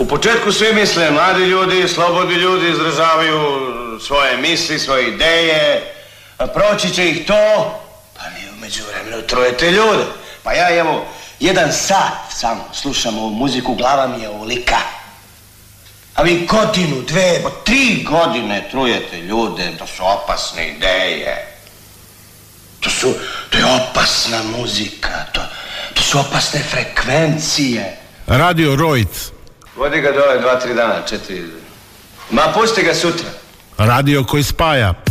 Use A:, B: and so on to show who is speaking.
A: početku svi misle, mladi ljudi, slobodni ljudi izražavaju svoje misli, svoje ideje, proći će ih to, pa vi u međuvremenu trujete ljude. Pa ja evo, 1 sat samo slušam ovu muziku, glava mi je ovolika. A vi 1, 2, 3 godine trujete ljude, to su opasne ideje. To je opasna muzika, to su opasne frekvencije.
B: Radio Rojc.
A: Vodi ga dole 2-3 dana, 4. Ma pusti ga sutra.
B: Radio koji spaja